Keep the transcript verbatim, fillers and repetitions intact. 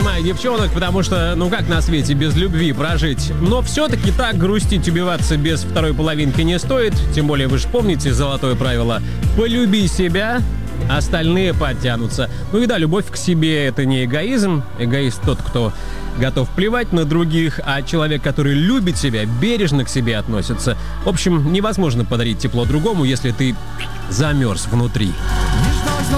понимаю девчонок, потому что, ну как на свете без любви прожить? Но все-таки так грустить, убиваться без второй половинки не стоит. Тем более вы же помните золотое правило: полюби себя, остальные подтянутся. Ну и да, любовь к себе — это не эгоизм. Эгоист тот, кто готов плевать на других, а человек, который любит себя, бережно к себе относится. В общем, невозможно подарить тепло другому, если ты замерз внутри.